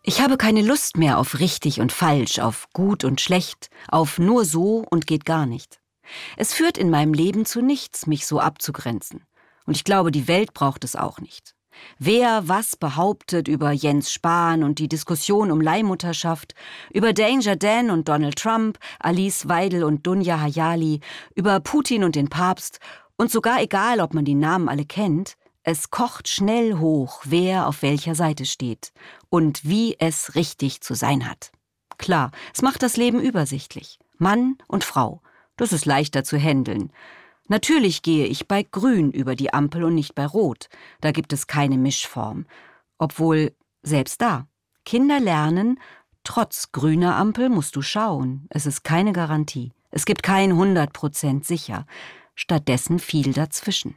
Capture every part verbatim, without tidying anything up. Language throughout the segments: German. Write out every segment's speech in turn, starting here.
Ich habe keine Lust mehr auf richtig und falsch, auf gut und schlecht, auf nur so und geht gar nicht. Es führt in meinem Leben zu nichts, mich so abzugrenzen. Und ich glaube, die Welt braucht es auch nicht. Wer was behauptet über Jens Spahn und die Diskussion um Leihmutterschaft, über Danger Dan und Donald Trump, Alice Weidel und Dunja Hayali, über Putin und den Papst und sogar egal, ob man die Namen alle kennt, es kocht schnell hoch, wer auf welcher Seite steht und wie es richtig zu sein hat. Klar, es macht das Leben übersichtlich. Mann und Frau, das ist leichter zu handeln. Natürlich gehe ich bei Grün über die Ampel und nicht bei Rot. Da gibt es keine Mischform. Obwohl, selbst da, Kinder lernen, trotz grüner Ampel musst du schauen. Es ist keine Garantie. Es gibt kein hundert Prozent sicher. Stattdessen viel dazwischen.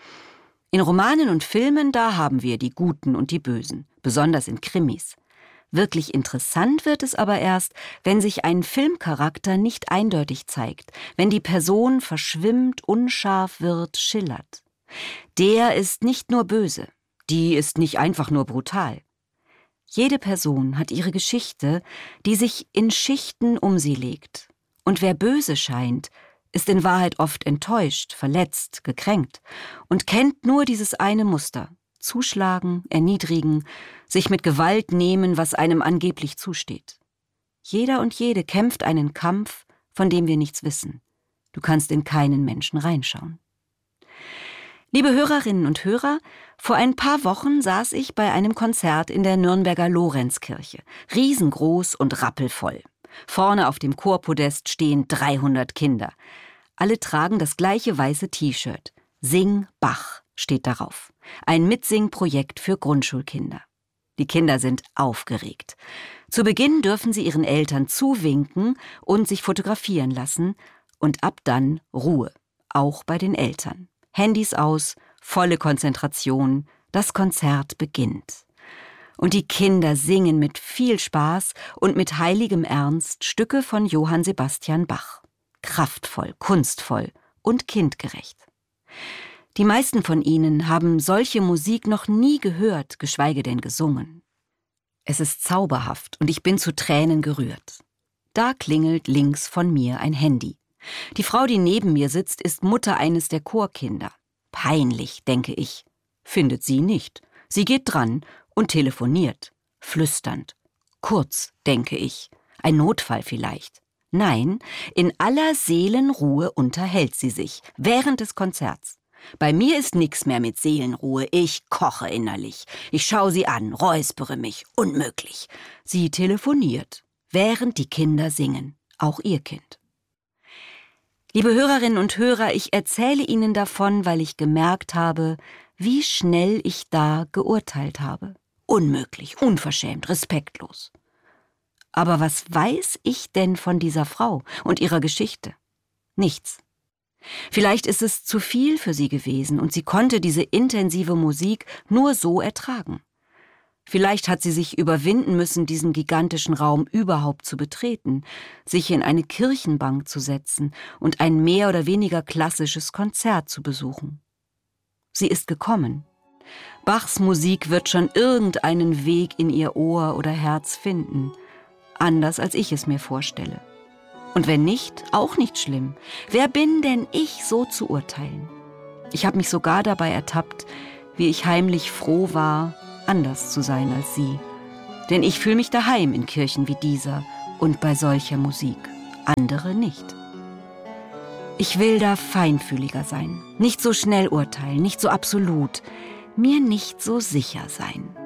In Romanen und Filmen, da haben wir die Guten und die Bösen, besonders in Krimis. Wirklich interessant wird es aber erst, wenn sich ein Filmcharakter nicht eindeutig zeigt, wenn die Person verschwimmt, unscharf wird, schillert. Der ist nicht nur böse, die ist nicht einfach nur brutal. Jede Person hat ihre Geschichte, die sich in Schichten um sie legt. Und wer böse scheint, ist in Wahrheit oft enttäuscht, verletzt, gekränkt und kennt nur dieses eine Muster: zuschlagen, erniedrigen, sich mit Gewalt nehmen, was einem angeblich zusteht. Jeder und jede kämpft einen Kampf, von dem wir nichts wissen. Du kannst in keinen Menschen reinschauen. Liebe Hörerinnen und Hörer, vor ein paar Wochen saß ich bei einem Konzert in der Nürnberger Lorenzkirche, riesengroß und rappelvoll. Vorne auf dem Chorpodest stehen dreihundert Kinder. Alle tragen das gleiche weiße T-Shirt. Sing Bach steht darauf. Ein Mitsingprojekt für Grundschulkinder. Die Kinder sind aufgeregt. Zu Beginn dürfen sie ihren Eltern zuwinken und sich fotografieren lassen. Und ab dann Ruhe, auch bei den Eltern. Handys aus, volle Konzentration. Das Konzert beginnt. Und die Kinder singen mit viel Spaß und mit heiligem Ernst Stücke von Johann Sebastian Bach. Kraftvoll, kunstvoll und kindgerecht. Die meisten von ihnen haben solche Musik noch nie gehört, geschweige denn gesungen. Es ist zauberhaft und ich bin zu Tränen gerührt. Da klingelt links von mir ein Handy. Die Frau, die neben mir sitzt, ist Mutter eines der Chorkinder. Peinlich, denke ich. Findet sie nicht. Sie geht dran und telefoniert, flüsternd. Kurz, denke ich. Ein Notfall vielleicht. Nein, in aller Seelenruhe unterhält sie sich, während des Konzerts. Bei mir ist nix mehr mit Seelenruhe, ich koche innerlich. Ich schaue sie an, räuspere mich, unmöglich. Sie telefoniert, während die Kinder singen, auch ihr Kind. Liebe Hörerinnen und Hörer, ich erzähle Ihnen davon, weil ich gemerkt habe, wie schnell ich da geurteilt habe. Unmöglich, unverschämt, respektlos. Aber was weiß ich denn von dieser Frau und ihrer Geschichte? Nichts. Vielleicht ist es zu viel für sie gewesen und sie konnte diese intensive Musik nur so ertragen. Vielleicht hat sie sich überwinden müssen, diesen gigantischen Raum überhaupt zu betreten, sich in eine Kirchenbank zu setzen und ein mehr oder weniger klassisches Konzert zu besuchen. Sie ist gekommen. Bachs Musik wird schon irgendeinen Weg in ihr Ohr oder Herz finden. Anders als ich es mir vorstelle. Und wenn nicht, auch nicht schlimm. Wer bin denn ich, so zu urteilen? Ich habe mich sogar dabei ertappt, wie ich heimlich froh war, anders zu sein als sie. Denn ich fühle mich daheim in Kirchen wie dieser und bei solcher Musik. Andere nicht. Ich will da feinfühliger sein, nicht so schnell urteilen, nicht so absolut, mir nicht so sicher sein.